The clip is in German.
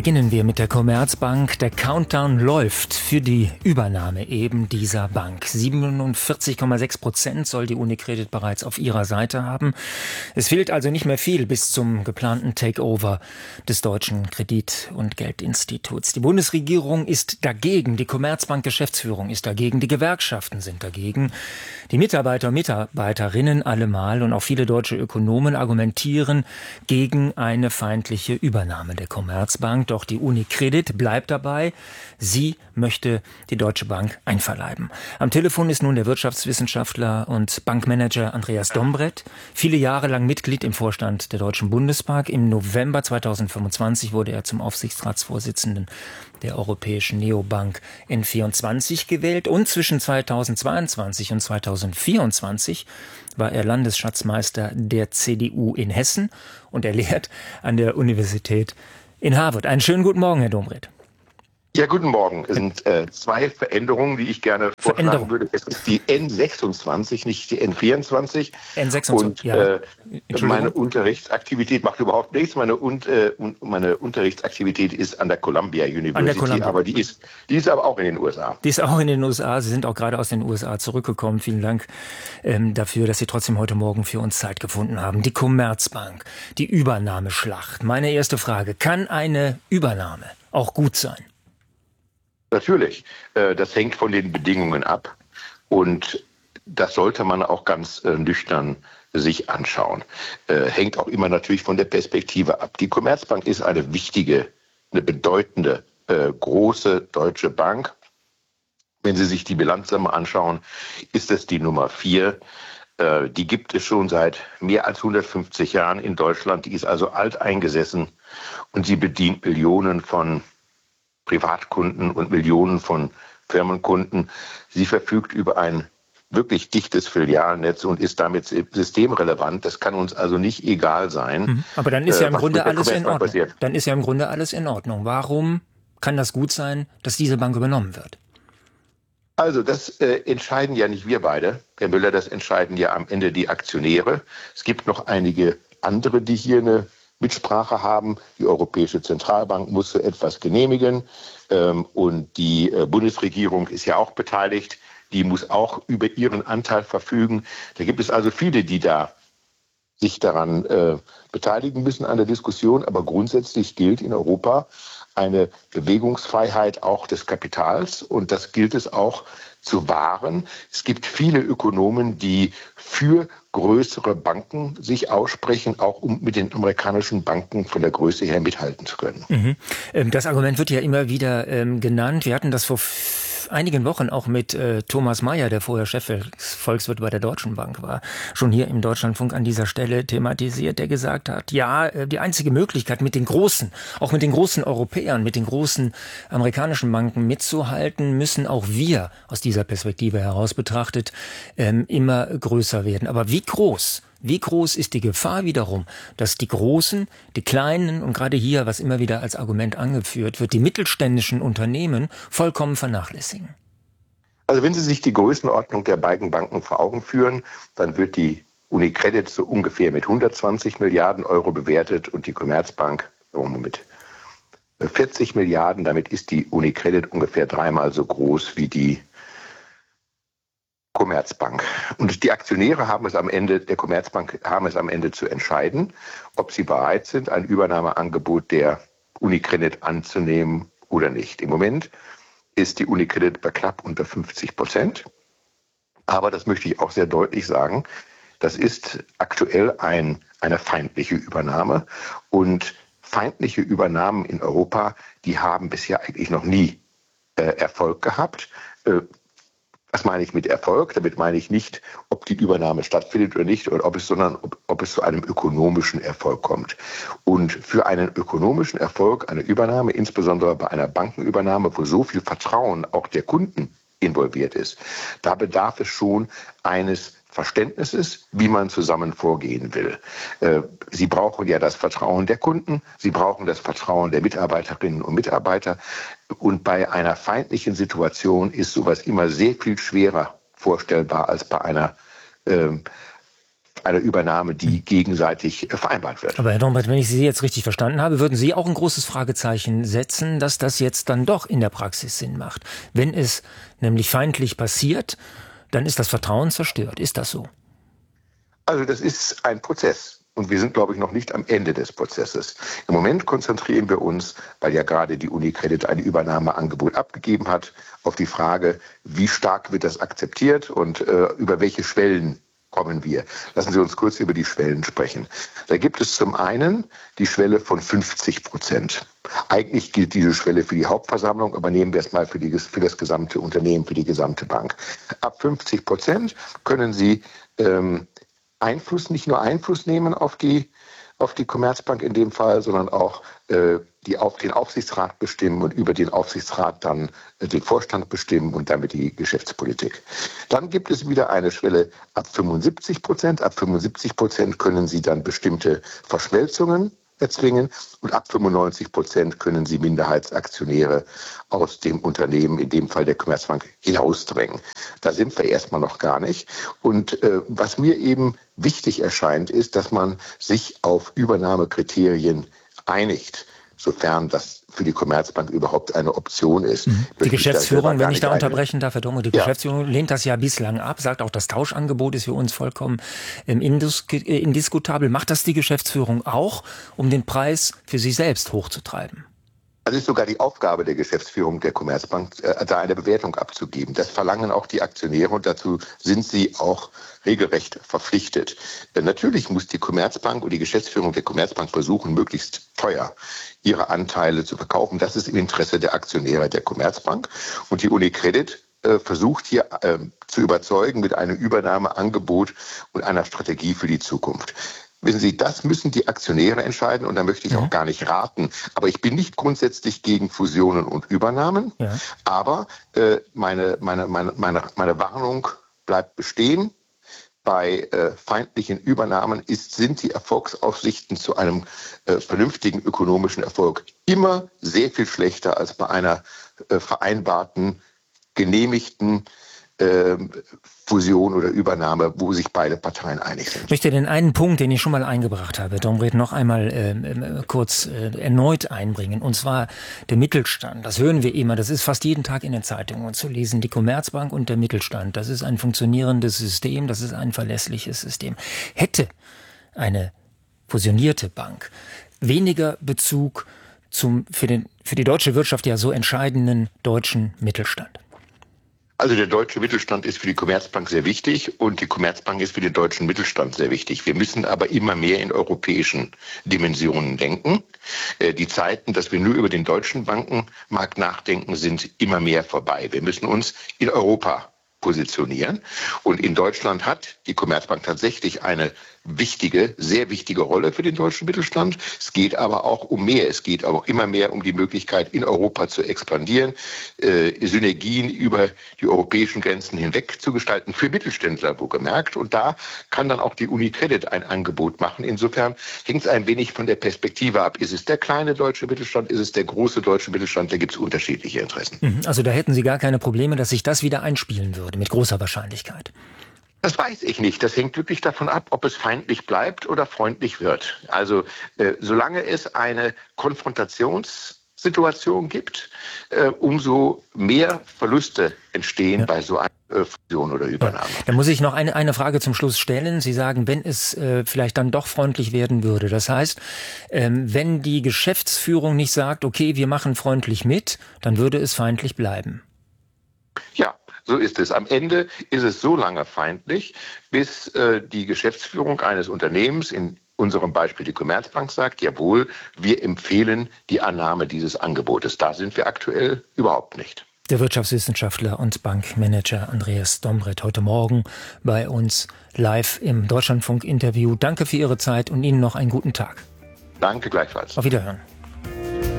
Beginnen wir mit der Commerzbank. Der Countdown läuft für die Übernahme eben dieser Bank. 47,6% soll die UniCredit bereits auf ihrer Seite haben. Es fehlt also nicht mehr viel bis zum geplanten Takeover des deutschen Kredit- und Geldinstituts. Die Bundesregierung ist dagegen, die Commerzbank-Geschäftsführung ist dagegen, die Gewerkschaften sind dagegen. Die Mitarbeiter und Mitarbeiterinnen allemal und auch viele deutsche Ökonomen argumentieren gegen eine feindliche Übernahme der Commerzbank. Doch die UniCredit bleibt dabei. Sie möchte die Deutsche Bank einverleiben. Am Telefon ist nun der Wirtschaftswissenschaftler und Bankmanager Andreas Dombrett, viele Jahre lang Mitglied im Vorstand der Deutschen Bundesbank. Im November 2025 wurde er zum Aufsichtsratsvorsitzenden der europäischen Neobank N24 gewählt und zwischen 2022 und 2024 war er Landesschatzmeister der CDU in Hessen und er lehrt an der Universität in Harvard. Einen schönen guten Morgen, Herr Dombrett. Ja, guten Morgen. Es sind zwei Veränderungen, die ich gerne vorschlagen würde. Es ist die N26, nicht die N24. N26, und ja. Meine Unterrichtsaktivität macht überhaupt nichts. Meine Unterrichtsaktivität ist an der Columbia University, aber die ist aber auch in den USA. Die ist auch in den USA. Sie sind auch gerade aus den USA zurückgekommen. Vielen Dank dafür, dass Sie trotzdem heute Morgen für uns Zeit gefunden haben. Die Commerzbank, die Übernahmeschlacht. Meine erste Frage, kann eine Übernahme auch gut sein? Natürlich, das hängt von den Bedingungen ab und das sollte man auch ganz nüchtern sich anschauen. Hängt auch immer natürlich von der Perspektive ab. Die Commerzbank ist eine wichtige, eine bedeutende, große deutsche Bank. Wenn Sie sich die Bilanzsumme anschauen, ist es die Nummer 4. Die gibt es schon seit mehr als 150 Jahren in Deutschland. Die ist also alteingesessen und sie bedient Millionen von Privatkunden und Millionen von Firmenkunden. Sie verfügt über ein wirklich dichtes Filialnetz und ist damit systemrelevant. Das kann uns also nicht egal sein. Aber dann ist ja im Grunde alles in Ordnung. Dann ist ja im Grunde alles in Ordnung. Warum kann das gut sein, dass diese Bank übernommen wird? Also das entscheiden ja nicht wir beide, Herr Müller, das entscheiden ja am Ende die Aktionäre. Es gibt noch einige andere, die hier eine Mitsprache haben. Die Europäische Zentralbank muss so etwas genehmigen und die Bundesregierung ist ja auch beteiligt. Die muss auch über ihren Anteil verfügen. Da gibt es also viele, die da sich daran beteiligen müssen an der Diskussion. Aber grundsätzlich gilt in Europa eine Bewegungsfreiheit auch des Kapitals und das gilt es auch zu wahren. Es gibt viele Ökonomen, die für größere Banken sich aussprechen, auch um mit den amerikanischen Banken von der Größe her mithalten zu können. Das Argument wird ja immer wieder genannt. Wir hatten das vor einigen Wochen auch mit Thomas Mayer, der vorher Chefvolkswirt bei der Deutschen Bank war, schon hier im Deutschlandfunk an dieser Stelle thematisiert, der gesagt hat, ja, die einzige Möglichkeit mit den großen, auch mit den großen Europäern, mit den großen amerikanischen Banken mitzuhalten, müssen auch wir aus dieser Perspektive heraus betrachtet immer größer werden. Aber wie groß ist die Gefahr wiederum, dass die Großen, die Kleinen und gerade hier, was immer wieder als Argument angeführt wird, die mittelständischen Unternehmen vollkommen vernachlässigen? Also wenn Sie sich die Größenordnung der beiden Banken vor Augen führen, dann wird die UniCredit so ungefähr mit 120 Milliarden Euro bewertet und die Commerzbank mit 40 Milliarden. Damit ist die UniCredit ungefähr dreimal so groß wie die Commerzbank. Und die Aktionäre der Commerzbank haben es am Ende zu entscheiden, ob sie bereit sind, ein Übernahmeangebot der UniCredit anzunehmen oder nicht. Im Moment ist die UniCredit bei knapp unter 50%. Aber das möchte ich auch sehr deutlich sagen, das ist aktuell eine feindliche Übernahme. Und feindliche Übernahmen in Europa, die haben bisher eigentlich noch nie Erfolg gehabt. Was meine ich mit Erfolg? Damit meine ich nicht, ob die Übernahme stattfindet oder nicht, sondern ob es zu einem ökonomischen Erfolg kommt. Und für einen ökonomischen Erfolg, eine Übernahme, insbesondere bei einer Bankenübernahme, wo so viel Vertrauen auch der Kunden involviert ist, da bedarf es schon eines Verständnisses, wie man zusammen vorgehen will. Sie brauchen ja das Vertrauen der Kunden, Sie brauchen das Vertrauen der Mitarbeiterinnen und Mitarbeiter. Und bei einer feindlichen Situation ist sowas immer sehr viel schwerer vorstellbar als bei einer einer Übernahme, die gegenseitig vereinbart wird. Aber Herr Dombreth, wenn ich Sie jetzt richtig verstanden habe, würden Sie auch ein großes Fragezeichen setzen, dass das jetzt dann doch in der Praxis Sinn macht. Wenn es nämlich feindlich passiert, dann ist das Vertrauen zerstört. Ist das so? Also das ist ein Prozess. Und wir sind, glaube ich, noch nicht am Ende des Prozesses. Im Moment konzentrieren wir uns, weil ja gerade die UniCredit ein Übernahmeangebot abgegeben hat, auf die Frage, wie stark wird das akzeptiert und über welche Schwellen kommen wir. Lassen Sie uns kurz über die Schwellen sprechen. Da gibt es zum einen die Schwelle von 50%. Eigentlich gilt diese Schwelle für die Hauptversammlung, aber nehmen wir es mal für das gesamte Unternehmen, für die gesamte Bank. Ab 50% können Sie nicht nur Einfluss nehmen auf die Commerzbank in dem Fall, sondern auch den Aufsichtsrat bestimmen und über den Aufsichtsrat dann den Vorstand bestimmen und damit die Geschäftspolitik. Dann gibt es wieder eine Schwelle ab 75%. Ab 75% können Sie dann bestimmte Verschmelzungen erzwingen und ab 95% können Sie Minderheitsaktionäre aus dem Unternehmen, in dem Fall der Commerzbank, hinausdrängen. Da sind wir erstmal noch gar nicht. Und was mir eben wichtig erscheint, ist, dass man sich auf Übernahmekriterien einigt, sofern das für die Commerzbank überhaupt eine Option ist. Die Geschäftsführung, wenn ich da unterbrechen darf, Herr Dombreth, die Geschäftsführung lehnt das ja bislang ab, sagt auch, das Tauschangebot ist für uns vollkommen indiskutabel. Macht das die Geschäftsführung auch, um den Preis für sich selbst hochzutreiben? Also ist sogar die Aufgabe der Geschäftsführung der Commerzbank, da eine Bewertung abzugeben. Das verlangen auch die Aktionäre und dazu sind sie auch regelrecht verpflichtet. Natürlich muss die Commerzbank und die Geschäftsführung der Commerzbank versuchen, möglichst teuer ihre Anteile zu verkaufen. Das ist im Interesse der Aktionäre der Commerzbank. Und die UniCredit versucht hier zu überzeugen mit einem Übernahmeangebot und einer Strategie für die Zukunft. Wissen Sie, das müssen die Aktionäre entscheiden und da möchte ich auch gar nicht raten. Aber ich bin nicht grundsätzlich gegen Fusionen und Übernahmen. Ja. Aber meine Warnung bleibt bestehen. Bei feindlichen Übernahmen sind die Erfolgsaussichten zu einem vernünftigen ökonomischen Erfolg immer sehr viel schlechter als bei einer vereinbarten, genehmigten Fusion oder Übernahme, wo sich beide Parteien einig sind. Ich möchte den einen Punkt, den ich schon mal eingebracht habe, Dombreth, noch einmal kurz erneut einbringen. Und zwar der Mittelstand. Das hören wir immer. Das ist fast jeden Tag in den Zeitungen zu lesen. Die Commerzbank und der Mittelstand. Das ist ein funktionierendes System. Das ist ein verlässliches System. Hätte eine fusionierte Bank weniger Bezug zum für die deutsche Wirtschaft ja so entscheidenden deutschen Mittelstand? Also der deutsche Mittelstand ist für die Commerzbank sehr wichtig und die Commerzbank ist für den deutschen Mittelstand sehr wichtig. Wir müssen aber immer mehr in europäischen Dimensionen denken. Die Zeiten, dass wir nur über den deutschen Bankenmarkt nachdenken, sind immer mehr vorbei. Wir müssen uns in Europa positionieren. Und in Deutschland hat die Commerzbank tatsächlich eine sehr wichtige Rolle für den deutschen Mittelstand. Es geht aber auch um mehr. Es geht auch immer mehr um die Möglichkeit, in Europa zu expandieren, Synergien über die europäischen Grenzen hinweg zu gestalten, für Mittelständler wohlgemerkt. Und da kann dann auch die UniCredit ein Angebot machen. Insofern hängt es ein wenig von der Perspektive ab. Ist es der kleine deutsche Mittelstand? Ist es der große deutsche Mittelstand? Da gibt es unterschiedliche Interessen. Also da hätten Sie gar keine Probleme, dass sich das wieder einspielen würde, mit großer Wahrscheinlichkeit. Das weiß ich nicht. Das hängt wirklich davon ab, ob es feindlich bleibt oder freundlich wird. Also solange es eine Konfrontationssituation gibt, umso mehr Verluste entstehen bei so einer Fusion oder Übernahme. Ja. Da muss ich noch eine Frage zum Schluss stellen. Sie sagen, wenn es vielleicht dann doch freundlich werden würde. Das heißt, wenn die Geschäftsführung nicht sagt, okay, wir machen freundlich mit, dann würde es feindlich bleiben. Ja. So ist es. Am Ende ist es so lange feindlich, bis die Geschäftsführung eines Unternehmens, in unserem Beispiel die Commerzbank, sagt, jawohl, wir empfehlen die Annahme dieses Angebotes. Da sind wir aktuell überhaupt nicht. Der Wirtschaftswissenschaftler und Bankmanager Andreas Dombreth heute Morgen bei uns live im Deutschlandfunk-Interview. Danke für Ihre Zeit und Ihnen noch einen guten Tag. Danke gleichfalls. Auf Wiederhören.